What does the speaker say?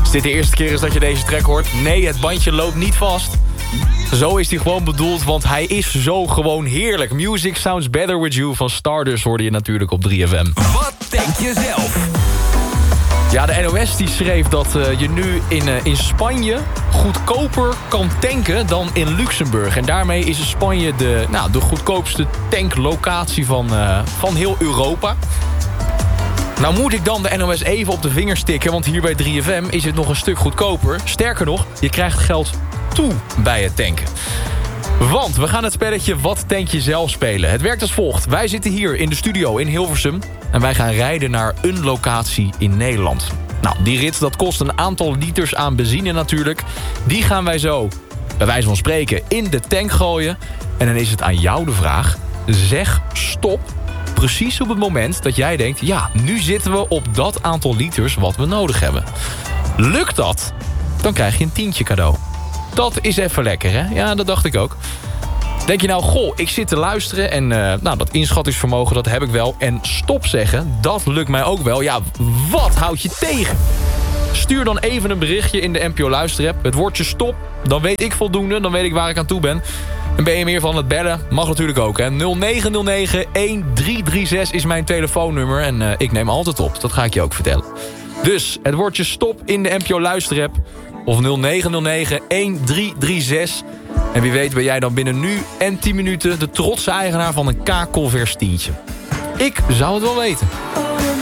Is dit de eerste keer is dat je deze track hoort? Nee, het bandje loopt niet vast. Zo is hij gewoon bedoeld, want hij is zo gewoon heerlijk. Music Sounds Better With You van Stardust hoorde je natuurlijk op 3FM. Wat denk je zelf? Ja, de NOS die schreef dat je nu in Spanje goedkoper kan tanken dan in Luxemburg. En daarmee is Spanje de goedkoopste tanklocatie van heel Europa. Nou moet ik dan de NOS even op de vingers tikken, want hier bij 3FM is het nog een stuk goedkoper. Sterker nog, je krijgt geld toe bij het tanken. Want we gaan het spelletje Wat Tank Je Zelf spelen. Het werkt als volgt. Wij zitten hier in de studio in Hilversum en wij gaan rijden naar een locatie in Nederland. Nou, die rit dat kost een aantal liters aan benzine natuurlijk. Die gaan wij zo, bij wijze van spreken, in de tank gooien. En dan is het aan jou de vraag, zeg stop precies op het moment dat jij denkt, ja, nu zitten we op dat aantal liters wat we nodig hebben. Lukt dat, dan krijg je een tientje cadeau. Dat is even lekker, hè? Ja, dat dacht ik ook. Denk je nou, goh, ik zit te luisteren en dat inschattingsvermogen, dat heb ik wel. En stop zeggen, dat lukt mij ook wel. Ja, wat houd je tegen? Stuur dan even een berichtje in de NPO Luisterapp. Het woordje stop, dan weet ik voldoende, dan weet ik waar ik aan toe ben. En ben je meer van het bellen? Mag natuurlijk ook, hè? 0909-1336 is mijn telefoonnummer en ik neem altijd op. Dat ga ik je ook vertellen. Dus het woordje stop in de NPO Luisterapp of 0909-1336. En wie weet ben jij dan binnen nu en 10 minuten de trotse eigenaar van een K-Converse tientje. Ik zou het wel weten.